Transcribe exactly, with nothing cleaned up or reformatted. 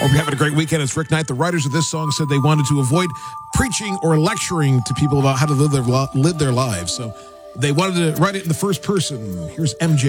Hope you're having a great weekend. It's Rick Knight. The writers of this song said they wanted to avoid preaching or lecturing to people about how to live their, live their lives. So they wanted to write it in the first person. Here's M J.